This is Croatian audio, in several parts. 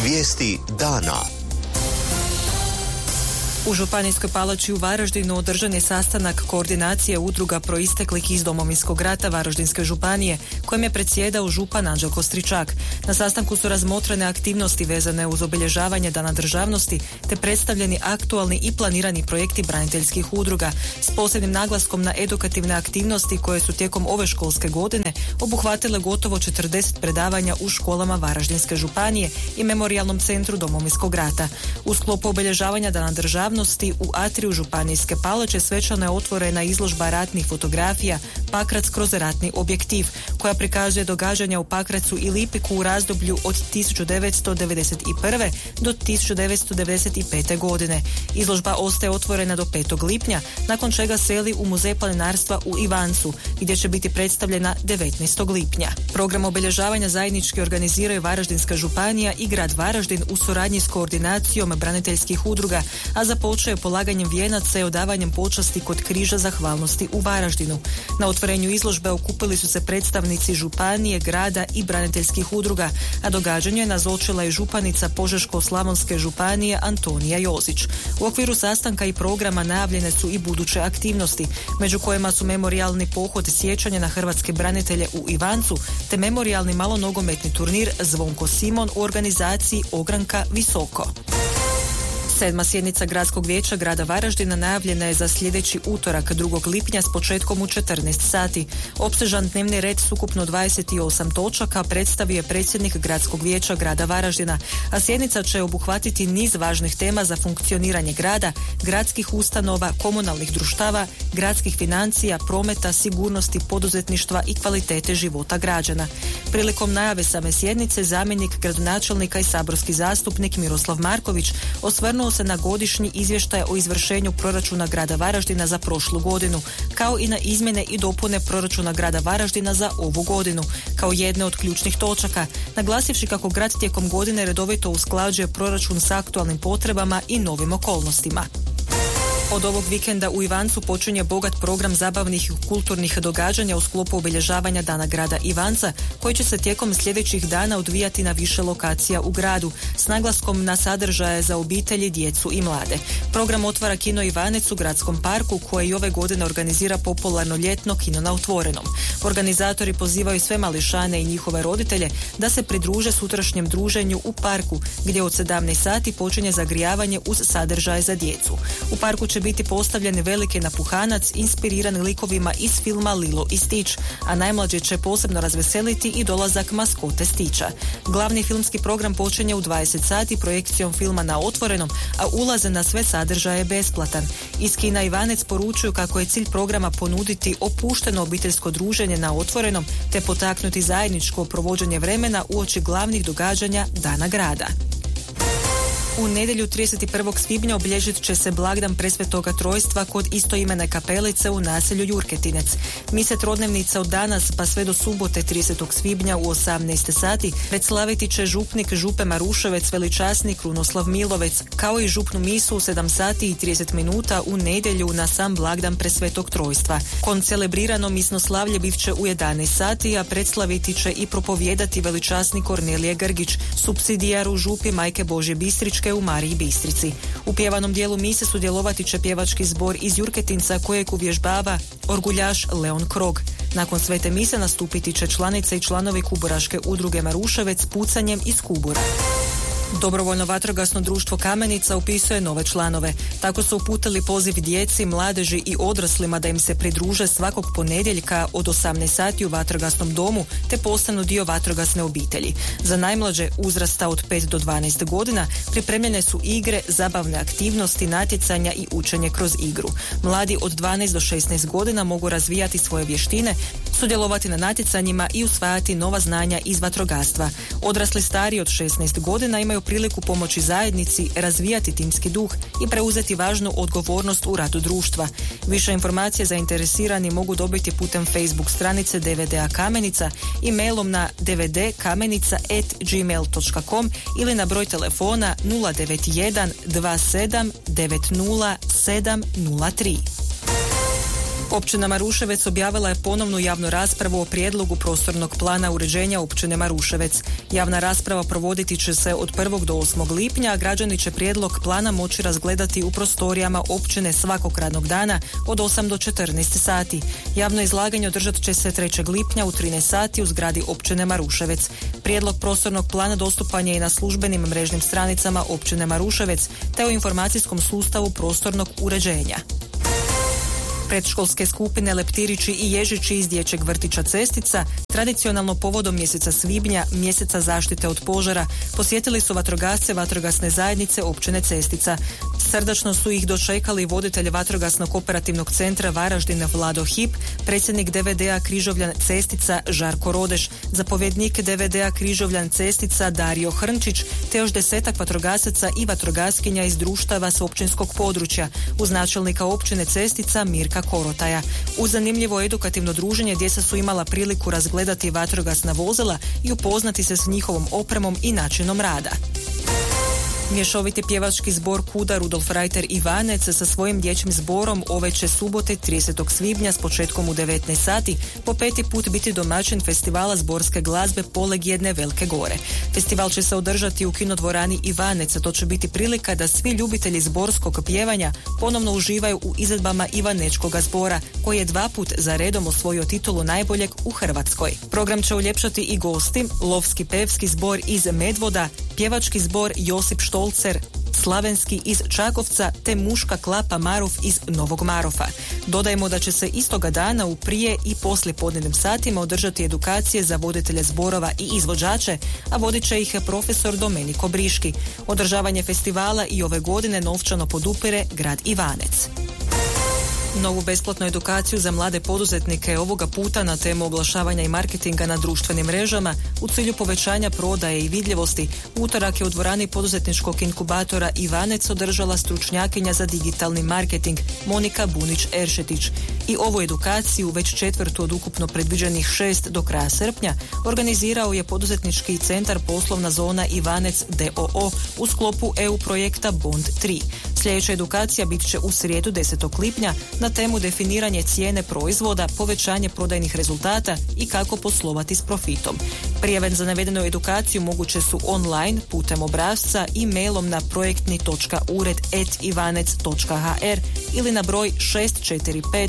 Vijesti dana. U Županijskoj palači u Varaždinu održan je sastanak koordinacije udruga proisteklih iz Domovinskog rata Varaždinske županije, kojem je predsjedao župan Anđelko Stričak. Na sastanku su razmotrene aktivnosti vezane uz obilježavanje Dana državnosti, te predstavljeni aktualni i planirani projekti braniteljskih udruga, s posebnim naglaskom na edukativne aktivnosti koje su tijekom ove školske godine obuhvatile gotovo 40 predavanja u školama Varaždinske županije i Memorijalnom centru Domovinskog rata. U sklopu obilježavanja Dana državnosti u atriju Županijske palače svečano je otvorena izložba ratnih fotografija Pakrac kroz ratni objektiv, koja prikazuje događanja u Pakracu i Lipiku u razdoblju od 1991. do 1995. godine. Izložba ostaje otvorena do 5. lipnja, nakon čega seli u Muzej planinarstva u Ivancu, gdje će biti predstavljena 19. lipnja. Program obilježavanja zajednički organiziraju Varaždinska županija i grad Varaždin u suradnji s koordinacijom braniteljskih udruga, a započeo je polaganjem vijenaca i odavanjem počasti kod križa zahvalnosti u Varaždinu. Na otvorenju izložbe okupili su se predstavnici županije, grada i braniteljskih udruga, a događanju je nazočila i županica Požeško-slavonske županije Antonija Jozić. U okviru sastanka i programa najavljene su i buduće aktivnosti, među kojima su memorijalni pohod sjećanja na hrvatske branitelje u Ivancu, te memorijalni malonogometni turnir Zvonko Simon u organizaciji Ogranka Visoko. 7. sjednica Gradskog vijeća grada Varaždina najavljena je za sljedeći utorak 2. lipnja s početkom u 14 sati. Opsežan dnevni red s ukupno 28 točaka predstavio je predsjednik Gradskog vijeća grada Varaždina, a sjednica će obuhvatiti niz važnih tema za funkcioniranje grada, gradskih ustanova, komunalnih društava, gradskih financija, prometa, sigurnosti, poduzetništva i kvalitete života građana. Prilikom najave same sjednice zamjenik gradonačelnika i saborski zastupnik Miroslav Marković osvrnuo se na godišnji izvještaj o izvršenju proračuna grada Varaždina za prošlu godinu, kao i na izmjene i dopune proračuna grada Varaždina za ovu godinu, kao jedne od ključnih točaka, naglasivši kako grad tijekom godine redovito usklađuje proračun s aktualnim potrebama i novim okolnostima. Od ovog vikenda u Ivancu počinje bogat program zabavnih i kulturnih događanja u sklopu obilježavanja Dana grada Ivanca, koji će se tijekom sljedećih dana odvijati na više lokacija u gradu, s naglaskom na sadržaje za obitelji, djecu i mlade. Program otvara kino Ivanec u gradskom parku, koje i ove godine organizira popularno ljetno kino na otvorenom. Organizatori pozivaju sve mališane i njihove roditelje da se pridruže sutrašnjem druženju u parku, gdje od 17 sati počinje zagrijavanje uz sadržaje za djecu. U parku će biti postavljen veliki napuhanac inspiriran likovima iz filma Lilo i Stitch, a najmlađe će posebno razveseliti i dolazak maskote Stitcha. Glavni filmski program počinje u 20 sati projekcijom filma na otvorenom, a ulaz na sve sadržaje je besplatan. Iz kina Ivanec poručuju kako je cilj programa ponuditi opušteno obiteljsko druženje na otvorenom, te potaknuti zajedničko provođenje vremena uoči glavnih događanja Dana grada. U nedjelju 31. svibnja obilježit će se blagdan Presvetoga Trojstva kod istoimene kapelice u naselju Jurketinec. Mise trodnevnica od danas pa sve do subote 30. svibnja u 18 sati predslaviti će župnik Župe Maruševec veličasni Krunoslav Milovec, kao i župnu misu u 7 sati i 30 minuta u nedjelju na sam blagdan Presvetog Trojstva. Koncelebrirano misnoslavlje bit će u 11 sati, a predslaviti će i propovijedati veličasni Kornelije Grgić, supsidijar u župi Majke Božje Bistričke u Mariji Bistrici. U pjevanom dijelu mise sudjelovati će pjevački zbor iz Jurketinca kojeg uvježbava orguljaš Leon Krog. Nakon svete mise nastupiti će članice i članovi Kuburaške udruge Maruševec pucanjem iz kubura. Dobrovoljno vatrogasno društvo Kamenica upisuje nove članove. Tako su uputili poziv djeci, mladeži i odraslima da im se pridruže svakog ponedjeljka od 18 sati u vatrogasnom domu te postanu dio vatrogasne obitelji. Za najmlađe uzrasta od 5 do 12 godina pripremljene su igre, zabavne aktivnosti, natjecanja i učenje kroz igru. Mladi od 12 do 16 godina mogu razvijati svoje vještine, sudjelovati na natjecanjima i usvajati nova znanja iz vatrogastva. Odrasli stariji od 16 godina imaju priliku pomoći zajednici, razvijati timski duh i preuzeti važnu odgovornost u radu društva. Više informacije zainteresirani mogu dobiti putem Facebook stranice DVDA Kamenica i mailom na dvdkamenica@gmail.com ili na broj telefona 091 27 90 703. Općina Maruševec objavila je ponovnu javnu raspravu o prijedlogu prostornog plana uređenja općine Maruševec. Javna rasprava provoditi će se od 1. do 8. lipnja, a građani će prijedlog plana moći razgledati u prostorijama općine svakog radnog dana od 8 do 14 sati. Javno izlaganje održat će se 3. lipnja u 13 sati u zgradi općine Maruševec. Prijedlog prostornog plana dostupan je i na službenim mrežnim stranicama općine Maruševec te u informacijskom sustavu prostornog uređenja. Predškolske skupine Leptirići i Ježići iz dječjeg vrtića Cestica tradicionalno povodom mjeseca svibnja, mjeseca zaštite od požara, posjetili su vatrogasce vatrogasne zajednice općine Cestica. Srdačno su ih dočekali voditelj vatrogasnog operativnog centra Varaždin Vlado Hip, predsjednik DVD-a Križovljan Cestica Žarko Rodeš, zapovjednik DVD-a Križovljan Cestica Dario Hrnčić, te još 10 vatrogasaca i vatrogaskinja iz društava s općinskog područja, uz načelnika općine Cestica Mirka Korotaja. Uz zanimljivo edukativno druženje djeca su imala priliku razgledati vatrogasna vozila i upoznati se s njihovom opremom i načinom rada. Mješoviti pjevački zbor Kuda Rudolf Reiter Ivanec sa svojim dječjim zborom ove će subote 30. svibnja s početkom u 19 sati po 5. put biti domaćin festivala zborske glazbe Poleg jedne Velike Gore. Festival će se održati u kinodvorani Ivanec, a to će biti prilika da svi ljubitelji zborskog pjevanja ponovno uživaju u izvedbama Ivanečkoga zbora, koji je 2 put za redom osvojio titulu najboljeg u Hrvatskoj. Program će uljepšati i gosti, lovski pevski zbor iz Medvoda, pjevački zbor Josip Štolcer, slavenski iz Čakovca te muška klapa Maruf iz Novog Marofa. Dodajmo da će se istoga dana u prije i poslije podnevnim satima održati edukacije za voditelje zborova i izvođače, a vodit će ih profesor Domeniko Briški. Održavanje festivala i ove godine novčano podupire grad Ivanec. Novu besplatnu edukaciju za mlade poduzetnike ovoga puta na temu oglašavanja i marketinga na društvenim mrežama u cilju povećanja prodaje i vidljivosti utorak je u dvorani poduzetničkog inkubatora Ivanec održala stručnjakinja za digitalni marketing Monika Bunić-Eršetić. I ovu edukaciju, već 4. od ukupno predviđenih 6 do kraja srpnja, organizirao je poduzetnički centar Poslovna zona Ivanec d.o.o. u sklopu EU projekta Bond 3. Sljedeća edukacija bit će u srijedu 10. lipnja na temu definiranje cijene proizvoda, povećanje prodajnih rezultata i kako poslovati s profitom. Prijave za navedenu edukaciju moguće su online putem obrasca i mailom na projektni.ured@ivanec.hr ili na broj 645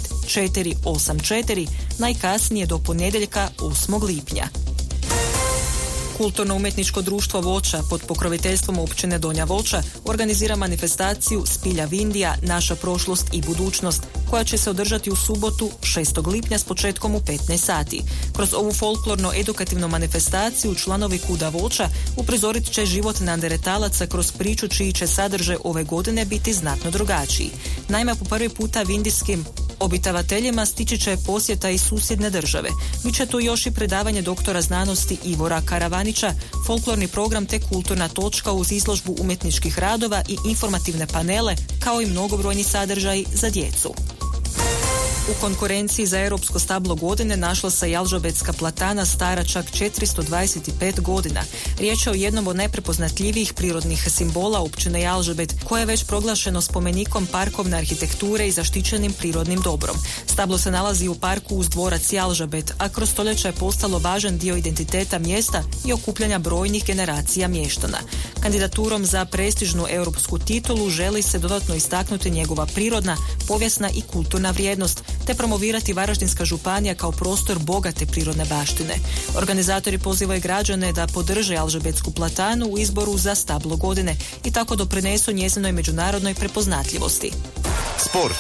484 najkasnije do ponedjeljka 8. lipnja. Kulturno-umjetničko društvo Voća pod pokroviteljstvom općine Donja Voća organizira manifestaciju Spilja Vindija, naša prošlost i budućnost, koja će se održati u subotu 6. lipnja s početkom u 15 sati. Kroz ovu folklorno-edukativnu manifestaciju članovi Kuda Voća uprizorit će život neandertalaca kroz priču čiji će sadržaj ove godine biti znatno drugačiji. Naime, po prvi puta vindijskim obitavateljima stići će posjeta iz susjedne države. Biće tu još i predavanje doktora znanosti Ivora Karavanića, folklorni program te kulturna točka uz izložbu umjetničkih radova i informativne panele, kao i mnogobrojni sadržaji za djecu. U konkurenciji za europsko stablo godine našla se i Alžabetska platana stara čak 425 godina. Riječ je o jednom od najprepoznatljivijih prirodnih simbola općine Jalžabet, koje je već proglašeno spomenikom parkovne arhitekture i zaštićenim prirodnim dobrom. Stablo se nalazi u parku uz dvorac Jalžabet, a kroz stoljeća je postalo važan dio identiteta mjesta i okupljanja brojnih generacija mještana. Kandidaturom za prestižnu europsku titulu želi se dodatno istaknuti njegova prirodna, povijesna i kulturna vrijednost, te promovirati Varaždinska županija kao prostor bogate prirodne baštine. Organizatori pozivaju građane da podrže Alžabetsku platanu u izboru za stablo godine i tako doprinesu njezinoj međunarodnoj prepoznatljivosti. Sport.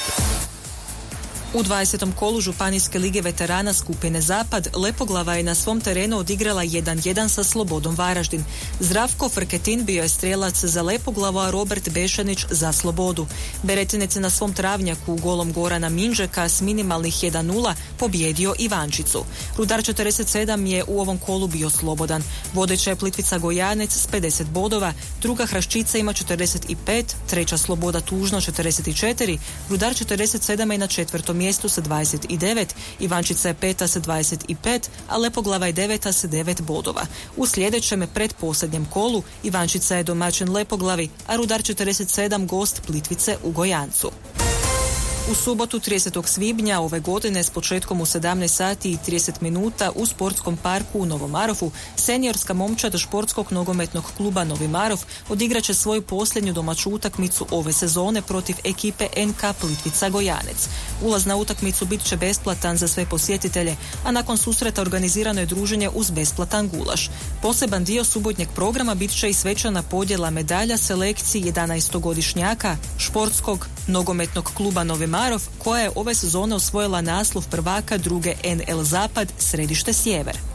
U 20. kolu Županijske lige veterana skupine Zapad Lepoglava je na svom terenu odigrala 1-1 sa Slobodom Varaždin. Zdravko Frketin bio je strijelac za Lepoglavu, a Robert Bešanić za Slobodu. Beretinec je na svom travnjaku golom Gorana Minžeka s minimalnih 1-0 pobjedio Ivančicu. Rudar 47 je u ovom kolu bio slobodan. Vodeća je Plitvica Gojanec s 50 bodova, druga Hraščica ima 45, treća Sloboda Tužno 44, Rudar 47 je na 4. mjestu sa 29, Ivančica je 5. sa 25, a Lepoglava je 9. sa 9 bodova. U sljedećem pretposljednjem kolu Ivančica je domaćin Lepoglavi, a Rudar 47 gost Plitvice u Gojancu. U subotu 30. svibnja ove godine s početkom u 17 sati i 30 minuta u sportskom parku u Novom Marofu seniorska momčad športskog nogometnog kluba Novi Marof odigraće svoju posljednju domaću utakmicu ove sezone protiv ekipe NK Plitvica Gojanec. Ulaz na utakmicu bit će besplatan za sve posjetitelje, a nakon susreta organizirano je druženje uz besplatan gulaš. Poseban dio subotnjeg programa bit će i svečana podjela medalja selekciji 11-godišnjaka športskog nogometnog kluba Novi Marof, koja je ove sezone osvojila naslov prvaka druge NL Zapad središte Sjever.